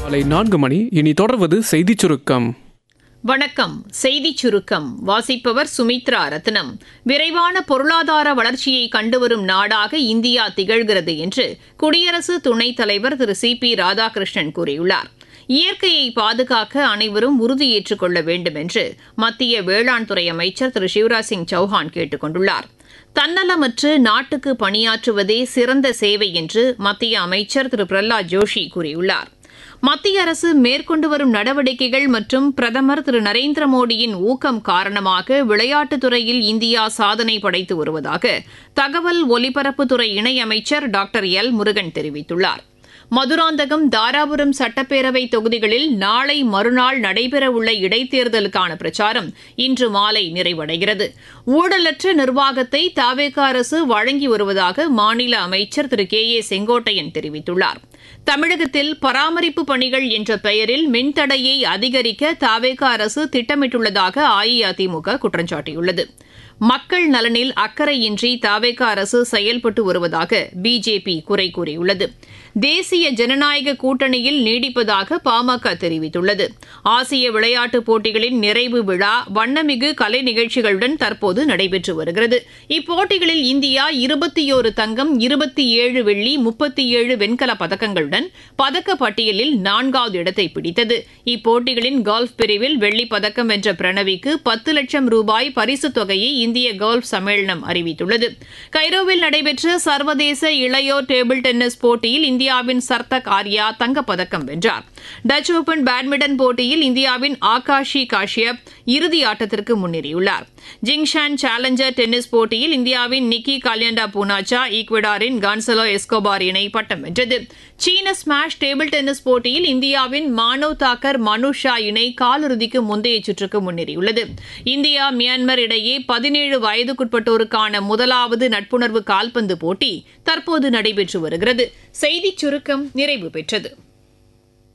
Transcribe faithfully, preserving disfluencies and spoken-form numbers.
காலை நான்கு மணி. இனி தொடர்வது செய்திச் சுருக்கம். வணக்கம். செய்திச் சுருக்கம் வாசிப்பவர் சுமித்ரா ரத்னம். விரைவான பொருளாதார வளர்ச்சியை கண்டுவரும் நாடாக இந்தியா திகழ்கிறது என்று குடியரசு துணைத் தலைவர் திரு சி பி ராதாகிருஷ்ணன் கூறியுள்ளார். இயற்கையை பாதுகாக்க அனைவரும் உறுதியேற்றுக் கொள்ள வேண்டும் என்று மத்திய வேளாண் துறை அமைச்சர் திரு சிவராஜ் சிங் சௌஹான் கேட்டுக் கொண்டுள்ளார். தன்னலமற்று நாட்டுக்கு பணியாற்றுவதே சிறந்த சேவை என்று மத்திய அமைச்சர் திரு பிரஹ்லாத் ஜோஷி கூறியுள்ளார். மத்திய அரசு மேற்கொண்டு வரும் நடவடிக்கைகள் மற்றும் பிரதமர் திரு நரேந்திர மோடியின் ஊக்கம் காரணமாக விளையாட்டுத் துறையில் இந்தியா சாதனை படைத்து வருவதாக தகவல் ஒலிபரப்புத்துறை இணையமைச்சர் டாக்டர் எல் முருகன் தெரிவித்துள்ளார். மதுராந்தகம், தாராபுரம் சட்டப்பேரவை தொகுதிகளில் நாளை மறுநாள் நடைபெறவுள்ள இடைத்தேர்தலுக்கான பிரச்சாரம் இன்று மாலை நிறைவடைகிறது. ஊழலற்ற நிர்வாகத்தை தவேக அரசு வழங்கி வருவதாக மாநில அமைச்சர் திரு கே ஏ செங்கோட்டையன் தெரிவித்துள்ளார். தமிழகத்தில் பராமரிப்பு பணிகள் என்ற பெயரில் மின்தடையை அதிகரிக்க தவேக அரசு திட்டமிட்டுள்ளதாக அஇஅதிமுக குற்றம் சாட்டியுள்ளது. மக்கள் நலனில் அக்கறையின்றி தவேக அரசு செயல்பட்டு வருவதாக பிஜேபி குறை கூறியுள்ளது. தேசிய ஜனநாயக கூட்டணியில் நீடிப்பதாக பாமக தெரிவித்துள்ளது. ஆசிய விளையாட்டுப் போட்டிகளின் நிறைவு விழா வண்ணமிகு கலை நிகழ்ச்சிகளுடன் தற்போது நடைபெற்று வருகிறது. இப்போட்டிகளில் இந்தியா இருபத்தி ஒரு தங்கம், இருபத்தி ஏழு வெள்ளி, முப்பத்தி ஏழு வெண்கல பதக்கங்களுடன் பதக்க பட்டியலில் நான்காவது இடத்தை பிடித்தது. இப்போட்டிகளின் கோல்ஃப் பிரிவில் வெள்ளிப் பதக்கம் வென்ற பிரணவிக்கு பத்து லட்சம் ரூபாய் பரிசுத் தொகையை இந்திய கோல்ஃப் சம்மேளனம் அறிவித்துள்ளது. கைரோவில் நடைபெற்ற சர்வதேச இளையோர் டேபிள் டென்னிஸ் போட்டியில் இந்தியாவின் சர்தக் ஆர்யா தங்கப்பதக்கம் வென்றார். டச் ஓபன் பேட்மிண்டன் போட்டியில் இந்தியாவின் ஆகாஷி காஷ்யப் இறுதி ஆட்டத்திற்கு முன்னேறியுள்ளார். ஜிங்ஷான் சேலஞ்சர் டென்னிஸ் போட்டியில் இந்தியாவின் நிக்கி காலியண்டா பூனாச்சா ஈக்வடாரின் கான்சலோ எஸ்கோபார் இணை பட்டம் வென்றது. சீன ஸ்மாஷ் டேபிள் டென்னிஸ் போட்டியில் இந்தியாவின் மானவ் தாக்கர் மனுஷா இணை காலிறுதிக்கு முந்தைய சுற்றுக்கு முன்னேறியுள்ளது. இந்தியா மியான்மர் இடையே பதினேழு வயதுக்குட்பட்டோருக்கான முதலாவது நட்புணர்வு கால்பந்து போட்டி தற்போது நடைபெற்று வருகிறது. செய்திச் சுருக்கம் நிறைவு பெற்றது.